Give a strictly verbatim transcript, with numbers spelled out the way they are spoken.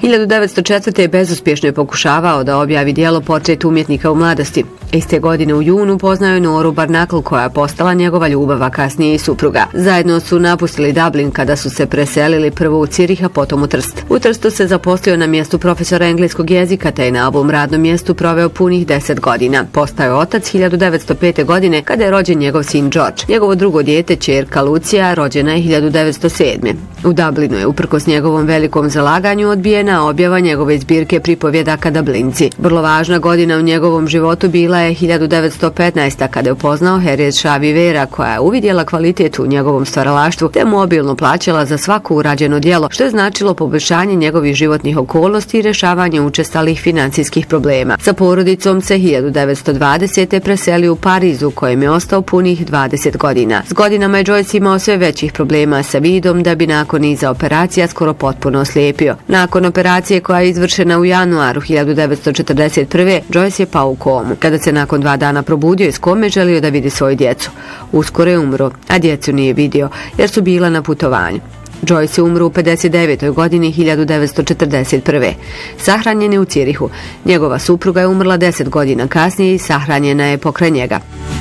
hiljadu devetsto četvrte. bezuspješno je pokušavao da objavi djelo Portret umjetnika u mladosti. Iste godine u junu poznao je Noru Barnacle, koja je postala njegova ljubav, a kasnije i supruga. Zajedno su napustili Dublin kada su se preselili prvo u Cirih, a potom u Trst. U Trstu se zaposlio na mjestu profesora engleskog jezika, te je na ovom radnom mjestu proveo punih deset godina. Postao je otac hiljadu devetsto pete. godine kada je rođen njegov sin George. Njegovo drugo dijete, ćerka Lucija, rođena je hiljadu devetsto sedme. U Dublinu je, uprkos njegovom velikom zalaganju, odbijena objava njegove zbirke pripovjedaka Dublinci. Vrlo važna godina u njegovom životu bila je hiljadu devetsto petnaesta. kada je upoznao Harriet Shaw Vera, koja je uvidjela kvalitet u njegovom stvaralaštvu te mu obilno plaćala za svako urađeno djelo, što je značilo poboljšanje njegovih životnih okolnosti i rješavanje učestalih financijskih problema. Sa porodicom se hiljadu devetsto dvadesete. preselio u Pariz, u kojem je ostao punih dvadeset godina. S godinama je Joyce imao sve većih problema sa vidom, da bi nakon niza operacija skoro potpuno oslijepio. Nakon operacije koja je izvršena u januaru hiljadu devetsto četrdeset prve. Joyce je pao u komu. Kada se nakon dva dana probudio iz kome, želio da vidi svoju djecu. Uskoro je umro, a djecu nije vidio jer su bila na putovanju. Joyce je umro u pedeset devetoj. godini hiljadu devetsto četrdeset prve. Sahranjen je u Cirihu. Njegova supruga je umrla deset godina kasnije i sahranjena je pokraj njega.